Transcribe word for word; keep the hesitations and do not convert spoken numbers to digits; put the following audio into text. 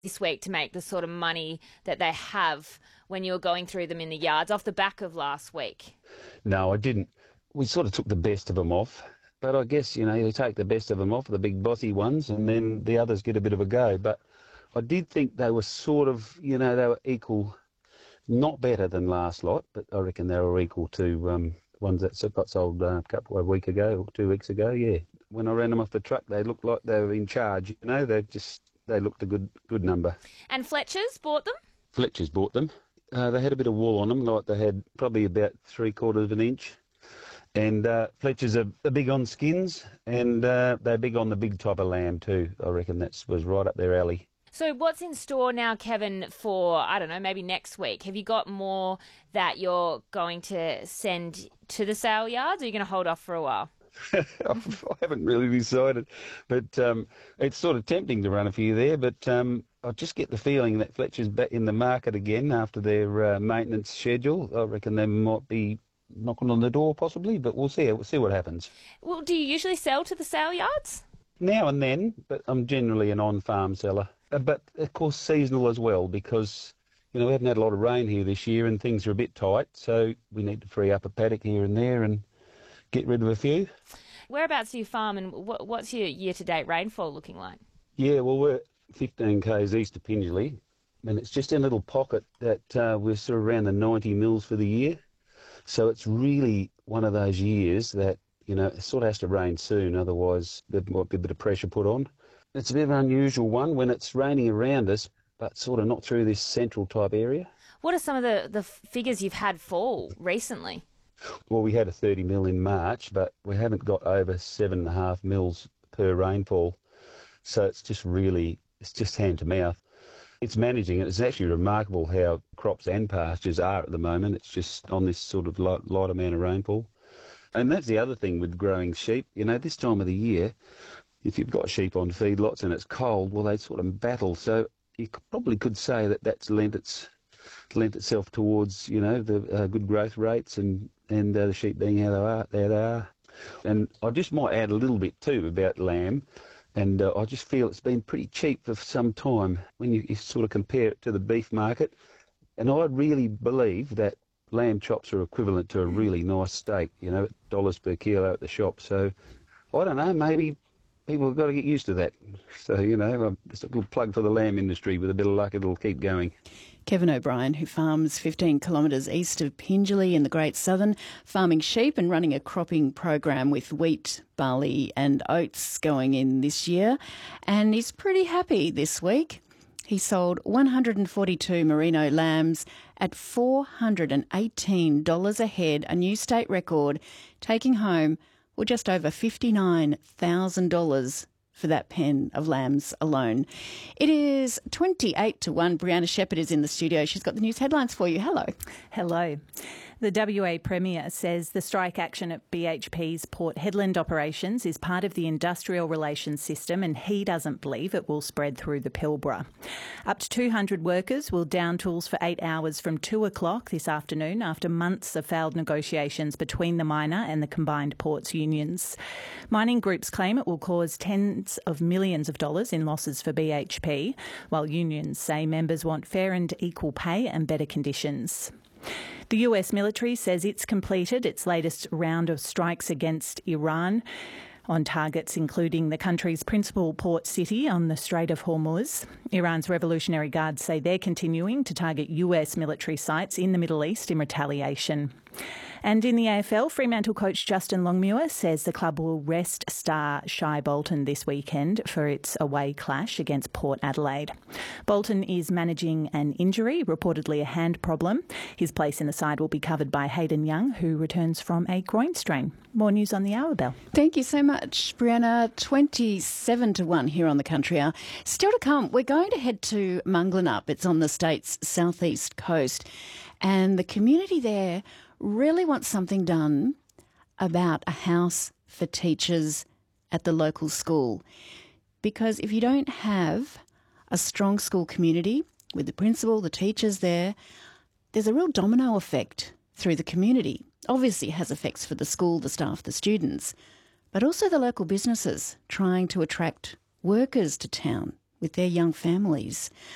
this week to make the sort of money that they have when you were going through them in the yards off the back of last week? No, I didn't. We sort of took the best of them off. But I guess, you know, you take the best of them off, the big bossy ones, and then the others get a bit of a go. But I did think they were sort of, you know, they were equal, not better than last lot, but I reckon they were equal to um, ones that got sold uh, a couple of weeks ago or two weeks ago, yeah. When I ran them off the truck, they looked like they were in charge, you know, they just, they looked a good good number. And Fletcher's bought them? Fletcher's bought them. Uh, they had a bit of wool on them, like they had probably about three quarters of an inch. And uh, Fletchers are, are big on skins, and uh, they're big on the big type of lamb too. I reckon that was right up their alley. So what's in store now, Kevin, for, I don't know, maybe next week? Have you got more that you're going to send to the sale yards, or are you going to hold off for a while? I haven't really decided, but um, it's sort of tempting to run a few there, but um, I just get the feeling that Fletcher's back in the market again after their uh, maintenance schedule. I reckon they might be knocking on the door possibly, but we'll see. We'll see what happens. Well, do you usually sell to the sale yards? Now and then, but I'm generally an on-farm seller. Uh, but, of course, seasonal as well, because, you know, we haven't had a lot of rain here this year and things are a bit tight, so we need to free up a paddock here and there and get rid of a few. Whereabouts do you farm, and what, what's your year-to-date rainfall looking like? Yeah, well, we're fifteen k's east of Pingelly, and it's just a little pocket that uh, we're sort of around the ninety mils for the year. So it's really one of those years that, you know, it sort of has to rain soon, otherwise there might be a bit of pressure put on. It's a bit of an unusual one when it's raining around us, but sort of not through this central type area. What are some of the, the figures you've had fall recently? Well, we had a thirty mil in March, but we haven't got over seven and a half mils per rainfall. So it's just really, it's just hand to mouth. It's managing it. It's actually remarkable how crops and pastures are at the moment. It's just on this sort of light, light amount of rainfall. And that's the other thing with growing sheep. You know, this time of the year, if you've got sheep on feedlots and it's cold, well, they sort of battle. So you probably could say that that's lent, its, lent itself towards, you know, the uh, good growth rates and, and uh, the sheep being how they are, there they are. And I just might add a little bit too about lamb. And uh, I just feel it's been pretty cheap for some time when you, you sort of compare it to the beef market. And I really believe that lamb chops are equivalent to a really nice steak, you know, dollars per kilo at the shop. So I don't know, maybe people have got to get used to that. So, you know, just a little plug for the lamb industry. With a bit of luck, it'll keep going. Kevin O'Brien, who farms fifteen kilometres east of Pingelly in the Great Southern, farming sheep and running a cropping program with wheat, barley and oats going in this year. And he's pretty happy this week. He sold one hundred forty-two merino lambs at four hundred eighteen dollars a head, a new state record, taking home, well, just over fifty-nine thousand dollars for that pen of lambs alone. It is twenty-eight to one. Brianna Shepherd is in the studio. She's got the news headlines for you. Hello. Hello. The W A Premier says the strike action at B H P's Port Hedland operations is part of the industrial relations system, and he doesn't believe it will spread through the Pilbara. Up to two hundred workers will down tools for eight hours from two o'clock this afternoon after months of failed negotiations between the miner and the combined ports unions. Mining groups claim it will cause tens of millions of dollars in losses for B H P, while unions say members want fair and equal pay and better conditions. The U S military says it's completed its latest round of strikes against Iran on targets including the country's principal port city on the Strait of Hormuz. Iran's Revolutionary Guards say they're continuing to target U S military sites in the Middle East in retaliation. And in the A F L, Fremantle coach Justin Longmuir says the club will rest star Shai Bolton this weekend for its away clash against Port Adelaide. Bolton is managing an injury, reportedly a hand problem. His place in the side will be covered by Hayden Young, who returns from a groin strain. More news on the hour, Bell. Thank you so much, Brianna. twenty-seven to one here on the Country Hour. Still to come, we're going to head to Munglanup. It's on the state's southeast coast. And the community there really wants something done about a house for teachers at the local school. Because if you don't have a strong school community with the principal, the teachers there, there's a real domino effect through the community. Obviously it has effects for the school, the staff, the students, but also the local businesses trying to attract workers to town with their young families.